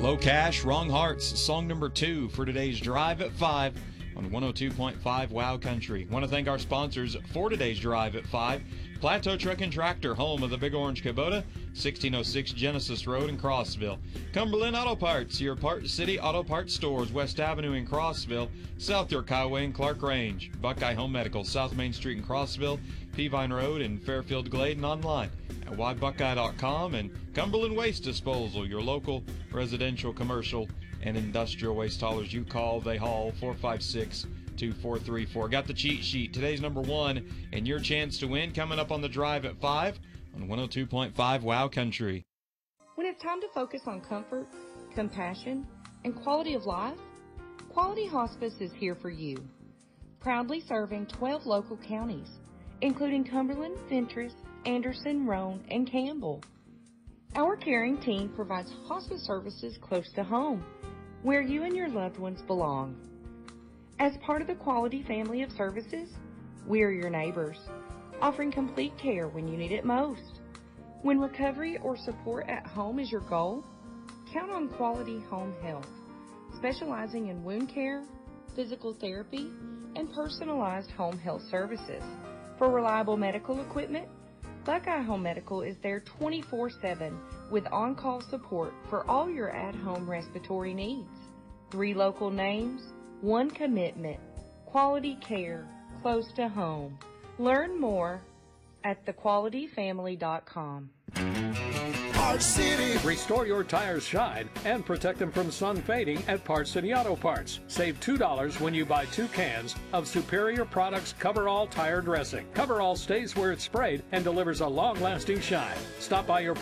Low Cash, Wrong Hearts, song number 2 for today's Drive at 5 on 102.5 WOW Country. Want to thank our sponsors for today's Drive at 5. Plateau Truck and Tractor, home of the Big Orange Kubota, 1606 Genesis Road in Crossville. Cumberland Auto Parts, your Parts City Auto Parts stores, West Avenue in Crossville, South York Highway in Clark Range. Buckeye Home Medical, South Main Street in Crossville, Peavine Road in Fairfield Glade, and online at whybuckeye.com. And Cumberland Waste Disposal, your local residential, commercial, and industrial waste haulers. You call, they haul. 456-2434. Got the cheat sheet. Today's number 1 and your chance to win coming up on the Drive at 5 on 102.5 WOW Country. When it's time to focus on comfort, compassion, and quality of life, Quality Hospice is here for you. Proudly serving 12 local counties, including Cumberland, Fentress, Anderson, Roane, and Campbell. Our caring team provides hospice services close to home, where you and your loved ones belong. As part of the Quality family of services, we are your neighbors, offering complete care when you need it most. When recovery or support at home is your goal, count on Quality Home Health, specializing in wound care, physical therapy, and personalized home health services. For reliable medical equipment, Buckeye Home Medical is there 24/7 with on-call support for all your at-home respiratory needs. 3 local names, 1 commitment, quality care, close to home. Learn more at thequalityfamily.com. Parts City. Restore your tires' shine and protect them from sun fading at Parts City Auto Parts. Save $2 when you buy 2 cans of Superior Products Coverall Tire Dressing. Coverall stays where it's sprayed and delivers a long-lasting shine. Stop by your